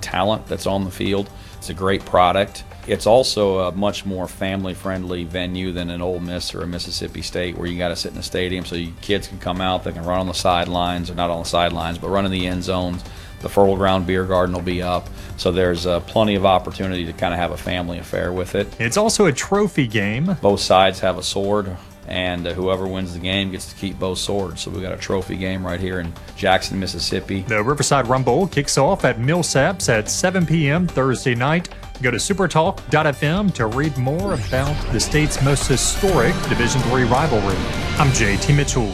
talent that's on the field. It's a great product. It's also a much more family-friendly venue than an Ole Miss or a Mississippi State, where you got to sit in a stadium so your kids can come out, they can run on the sidelines, or not on the sidelines, but run in the end zones. The Fertile Ground Beer Garden will be up, so there's plenty of opportunity to kind of have a family affair with it. It's also a trophy game. Both sides have a sword, and whoever wins the game gets to keep both swords. So we got a trophy game right here in Jackson, Mississippi. The Riverside Rumble kicks off at Millsaps at 7 p.m. Thursday night. Go to supertalk.fm to read more about the state's most historic Division III rivalry. I'm JT Mitchell.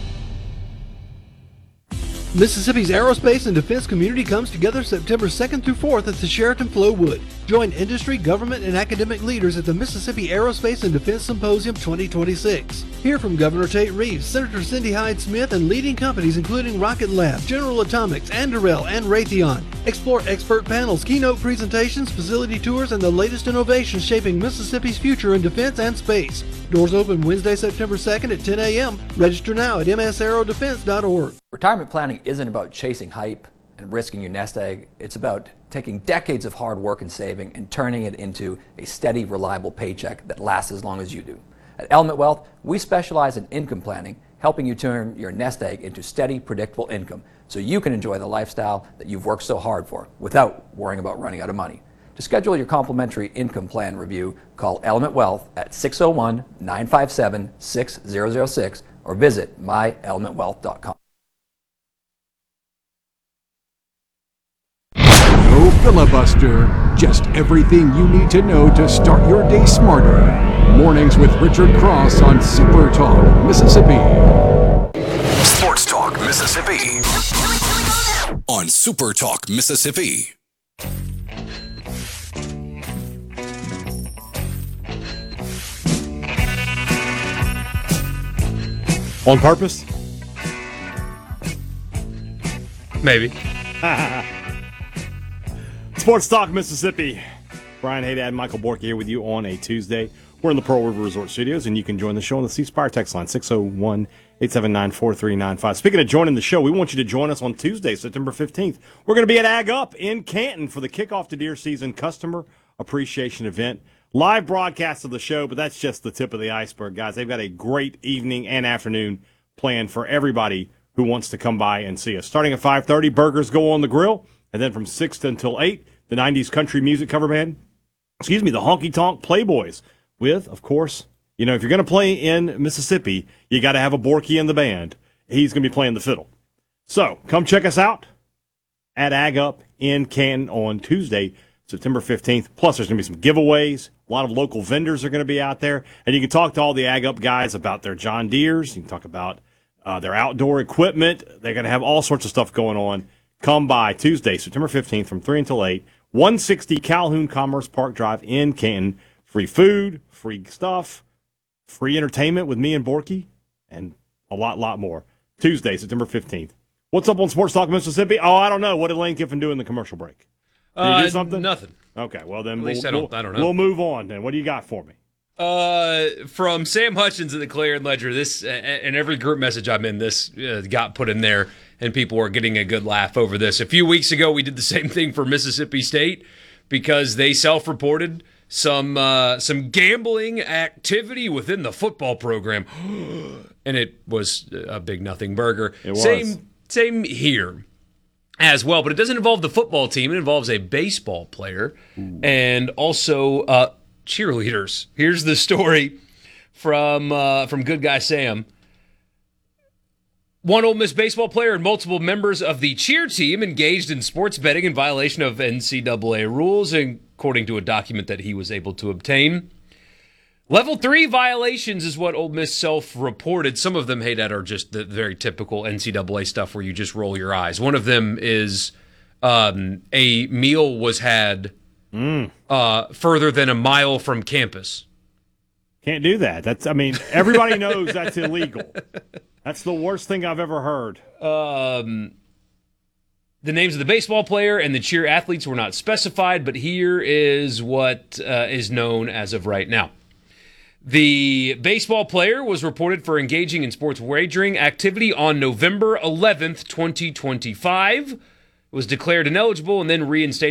Mississippi's aerospace and defense community comes together September 2nd through 4th at the Sheraton Flowood. Join industry, government, and academic leaders at the Mississippi Aerospace and Defense Symposium 2026. Hear from Governor Tate Reeves, Senator Cindy Hyde-Smith, and leading companies including Rocket Lab, General Atomics, Anduril, and Raytheon. Explore expert panels, keynote presentations, facility tours, and the latest innovations shaping Mississippi's future in defense and space. Doors open Wednesday, September 2nd at 10 a.m. Register now at msaerodefense.org. Retirement planning isn't about chasing hype and risking your nest egg. It's about taking decades of hard work and saving and turning it into a steady, reliable paycheck that lasts as long as you do. At Element Wealth, we specialize in income planning, helping you turn your nest egg into steady, predictable income so you can enjoy the lifestyle that you've worked so hard for without worrying about running out of money. To schedule your complimentary income plan review, call Element Wealth at 601-957-6006 or visit myelementwealth.com. No filibuster, just everything you need to know to start your day smarter. Mornings with Richard Cross on Super Talk, Mississippi. Sports Talk, Mississippi. On Super Talk, Mississippi. On purpose? Maybe. Sports Talk Mississippi. Brian Haydad and Michael Borky here with you on a Tuesday. We're in the Pearl River Resort Studios, and you can join the show on the C Spire text line, 601-879-4395. Speaking of joining the show, we want you to join us on Tuesday, September 15th. We're going to be at Ag Up in Canton for the kickoff to deer season customer appreciation event. Live broadcast of the show, but that's just the tip of the iceberg, guys. They've got a great evening and afternoon planned for everybody who wants to come by and see us. Starting at 5:30, burgers go on the grill, and then from 6 until 8, the 90s country music cover band, the Honky Tonk Playboys, with, of course, if you're going to play in Mississippi, you got to have a Borky in the band. He's going to be playing the fiddle. So come check us out at Ag Up in Canton on Tuesday, September 15th. Plus, there's going to be some giveaways. A lot of local vendors are going to be out there. And you can talk to all the Ag Up guys about their John Deeres. You can talk about their outdoor equipment. They're going to have all sorts of stuff going on. Come by Tuesday, September 15th from 3 until 8, 160 Calhoun Commerce Park Drive in Canton. Free food, free stuff, free entertainment with me and Borky, and a lot more. Tuesday, September 15th. What's up on Sports Talk Mississippi? Oh, I don't know. What did Lane Kiffin do in the commercial break? Did he do something? Nothing. Okay, well then At least I don't know. We'll move on then. What do you got for me? From Sam Hutchins at the Clarion Ledger, this and every group message I'm in, this got put in there, and people were getting a good laugh over this. A few weeks ago, we did the same thing for Mississippi State because they self-reported some gambling activity within the football program, and it was a big nothing burger. It was. Same here as well, but it doesn't involve the football team. It involves a baseball player and also cheerleaders. Here's the story from Good Guy Sam. One Ole Miss baseball player and multiple members of the cheer team engaged in sports betting in violation of NCAA rules, according to a document that he was able to obtain. Level 3 violations is what Ole Miss self-reported. Some of them, Haydad, are just the very typical NCAA stuff where you just roll your eyes. One of them is a meal was had further than a mile from campus. Can't do that. Everybody knows that's illegal. That's the worst thing I've ever heard. The names of the baseball player and the cheer athletes were not specified, but here is what is known as of right now. The baseball player was reported for engaging in sports wagering activity on November 11th, 2025, was declared ineligible and then reinstated